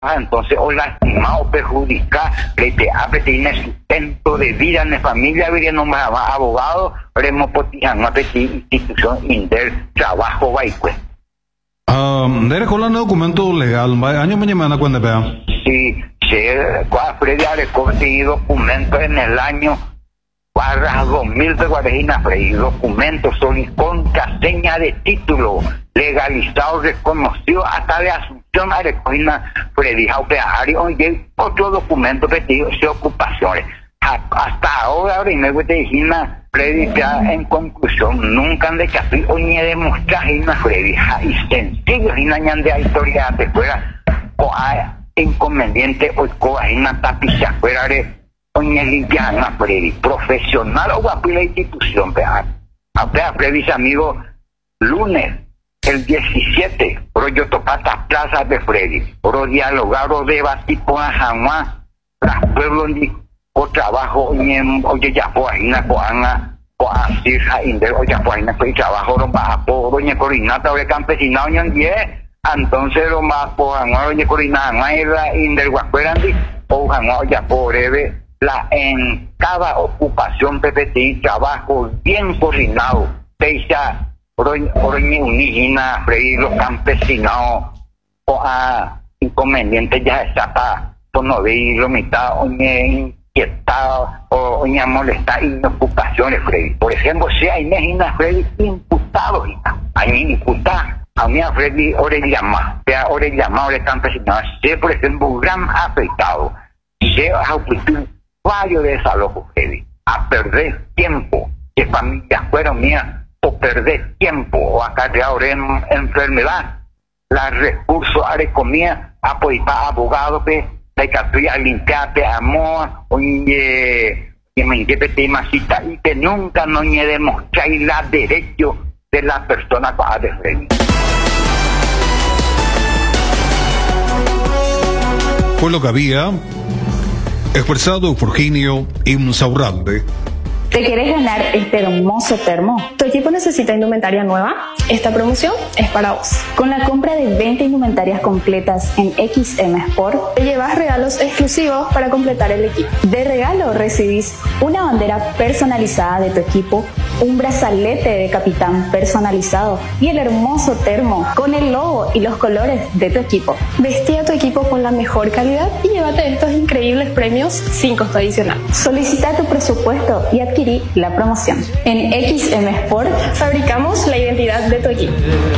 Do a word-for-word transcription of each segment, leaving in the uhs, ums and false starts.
Ah, entonces, o lastimado, perjudicar, reiteable, tiene sustento de vida en la familia, habría nomás abogado, haremos potijan, una institución inter trabajo, baikue. Ah, ¿dere colar documento legal? ¿Año mañana cuándo vea? Sí, se, cuál Freddy Arecovi documento en el año barra dos mil de Guarejina Freddy, documentos son contraseña de título, legalizado, reconocido hasta de Asunción Arecoina Freddy Jaupeario, y otro documento pedido de ocupaciones. Hasta ahora, primero te dijina Freddy, ya en conclusión, nunca han de casi o ni demostrar Gina Freddy, y sencillo, Gina ñan de historia de fuera, o hay inconveniente, o coagina tapiza fuera de oñe limpiana Freddy, profesional o guapi la institución, pea. A Freddy, amigo, lunes, el diecisiete, pero yo topata plaza de Freddy, pero dialogar o debatir con jamás, las pueblos ni o trabajo, oye, ya fue ahí, na coana, coana, sirja, inder, oye, fue ahí, na fue trabajo, no baja, por doña corinata, oye, campesinado, ñan diez, entonces, lo más, por jamás, oye, corinata, no hay la inder, guacuerandi, o jamás, oye, por breve, la en cada ocupación P P T I, trabajo bien coordinado, peisa, oroñe unigina, freír los campesinos, o a inconvenientes ya está para poner lo mitad, oñe inquietado, o oñe molestar inocupaciones, Freddy. Por ejemplo, si hay mejinas, Freddy, imputados, hay imputados. A mí a Freddy, orellama, sea orellama, ore campesino, sé, por ejemplo, gran afectado, sé a varios desalojos, Freddy, a perder tiempo, que familias fueron mías, o perder tiempo, o acarrear en enfermedad, la recursos arecomía, apoyar abogados, pe, la catuya limpiarte, amor, oye, que me interprete masita, y que nunca no ni demostrar la derecho de la persona que ha de Freddy. Fue lo que había expresado Virginio Insaurralde. ¿Te querés ganar este hermoso termo? ¿Tu equipo necesita indumentaria nueva? Esta promoción es para vos. Con la compra de veinte indumentarias completas en X M Sport, te llevas regalos exclusivos para completar el equipo. De regalo recibís una bandera personalizada de tu equipo, un brazalete de capitán personalizado y el hermoso termo con el logo y los colores de tu equipo. Vestí a tu equipo con la mejor calidad y llévate estos increíbles premios sin costo adicional. Solicita tu presupuesto y adquirí la promoción. En X M Sport fabricamos la identidad de tu equipo.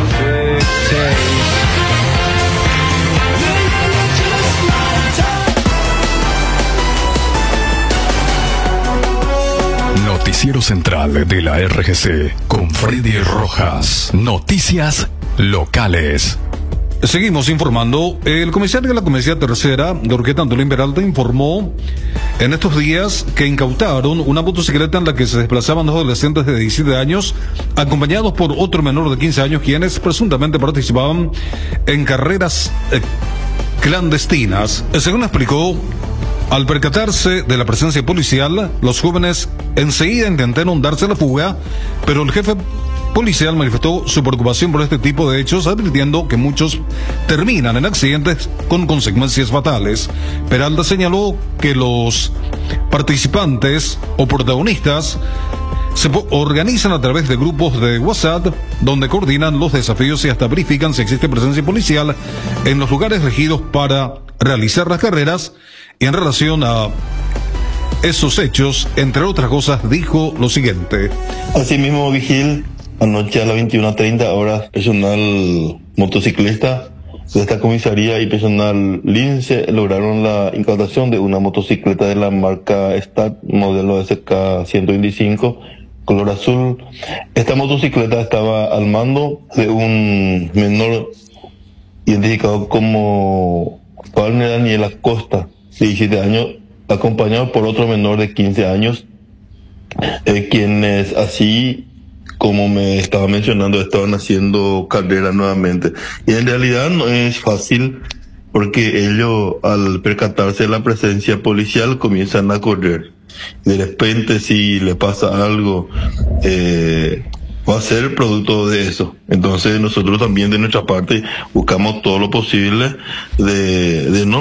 Noticiero Central de la R G C con Freddy Rojas. Noticias locales. Seguimos informando. El comisario de la Comisaría Tercera, Jorge Antolín Peralta, informó en estos días que incautaron una motocicleta en la que se desplazaban dos adolescentes de diecisiete años, acompañados por otro menor de quince años, quienes presuntamente participaban en carreras eh, clandestinas. Según explicó, al percatarse de la presencia policial, los jóvenes enseguida intentaron darse la fuga, pero el jefe policial manifestó su preocupación por este tipo de hechos, advirtiendo que muchos terminan en accidentes con consecuencias fatales. Peralta señaló que los participantes o protagonistas se organizan a través de grupos de WhatsApp donde coordinan los desafíos y hasta verifican si existe presencia policial en los lugares elegidos para realizar las carreras. Y en relación a esos hechos, entre otras cosas, dijo lo siguiente. Asimismo, Vigil, anoche a las veintiuna treinta horas, personal motociclista de esta comisaría y personal Lince lograron la incautación de una motocicleta de la marca Stat, modelo S K ciento veinticinco, color azul. Esta motocicleta estaba al mando de un menor identificado como Palmer Daniel Acosta, de diecisiete años, acompañado por otro menor de quince años, eh, quienes así como me estaba mencionando estaban haciendo carrera nuevamente. Y en realidad no es fácil porque ellos, al percatarse de la presencia policial, comienzan a correr. De repente, si le pasa algo, eh, va a ser producto de eso. Entonces nosotros también de nuestra parte buscamos todo lo posible de, de no